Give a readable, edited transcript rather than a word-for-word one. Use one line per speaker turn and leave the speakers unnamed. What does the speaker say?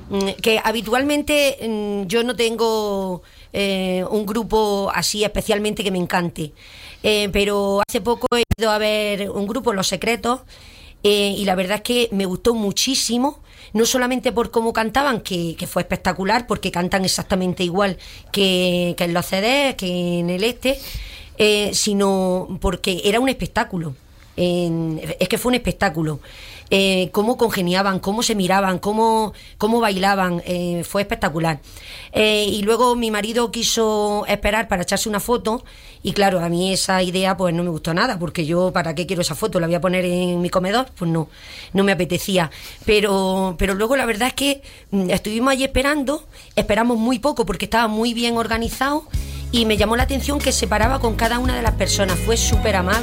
que habitualmente yo no tengo un grupo así especialmente que me encante. Pero hace poco he ido a ver un grupo, Los Secretos, y la verdad es que me gustó muchísimo, no solamente por cómo cantaban, que fue espectacular, porque cantan exactamente igual que en los CDs, que en el sino porque era un espectáculo. Es que fue un espectáculo. Cómo congeniaban, cómo se miraban, cómo bailaban, fue espectacular. Y luego mi marido quiso esperar para echarse una foto y claro, a mí esa idea pues no me gustó nada, porque yo ¿para qué quiero esa foto? ¿La voy a poner en mi comedor? Pues no me apetecía. Pero luego la verdad es que estuvimos allí esperamos muy poco porque estaba muy bien organizado y me llamó la atención que se paraba con cada una de las personas, fue súper amable.